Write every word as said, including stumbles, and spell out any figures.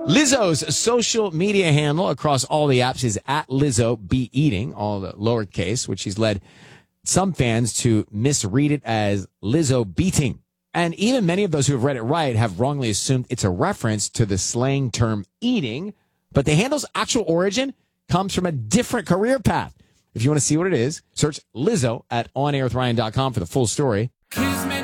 Lizzo's social media handle across all the apps is at Lizzo Be Eating, all the lowercase, which she's led some fans to misread it as Lizzo Beating. And even many of those who have read it right have wrongly assumed it's a reference to the slang term eating, but the handle's actual origin comes from a different career path. If you want to see what it is, search Lizzo at on air with ryan dot com for the full story. Kiss me